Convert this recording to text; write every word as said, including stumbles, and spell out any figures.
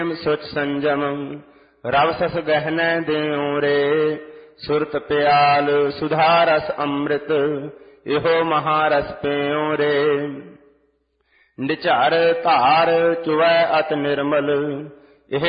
ਸੁਚ ਸੰਜਮ ਰਵ ਸਸ ਗਹਿਨੈ ਦਿਉ ਰੇ। ਸੁਰਤ ਪਿਆਲ ਸੁਧਾ ਰਸ ਅੰਮ੍ਰਿਤ ਇਹੋ ਮਹਾਰਸ ਪਿਉ ਰੇ। ਨਿਝਰ ਧਾਰ ਚੁਵੈ ਅਤ ਨਿਰਮਲ